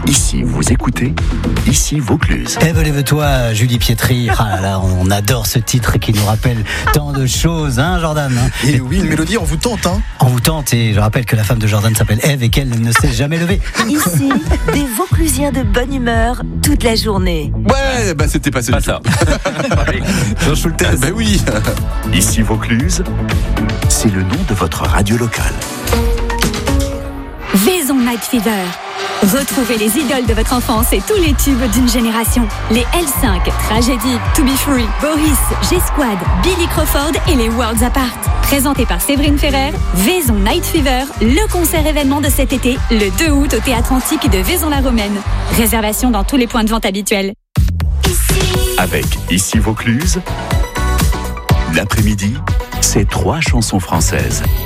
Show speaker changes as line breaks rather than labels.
Ici, vous écoutez, ici Vaucluse.
Lève-toi, Julie Pietri. Ah là là, on adore ce titre qui nous rappelle tant de choses, hein, Jordan.
Et oui, une mélodie, on vous tente, hein.
On vous tente, et je rappelle que la femme de Jordan s'appelle Ève et qu'elle ne s'est jamais levée.
Ici, des Vauclusiens de bonne humeur toute la journée.
Ouais, bah c'était pas ça. Jean Schultes, bah oui.
Ici Vaucluse, c'est le nom de votre radio locale.
Vaison Night Fever. Retrouvez les idoles de votre enfance et tous les tubes d'une génération. Les L5, Tragédie, To Be Free, Boris, G-Squad, Billy Crawford et les Worlds Apart. Présenté par Séverine Ferrer, Vaison Night Fever, le concert événement de cet été, le 2 août au Théâtre Antique de Vaison-la-Romaine. Réservation dans tous les points de vente habituels.
Avec Ici Vaucluse, l'après-midi, c'est 3 chansons françaises.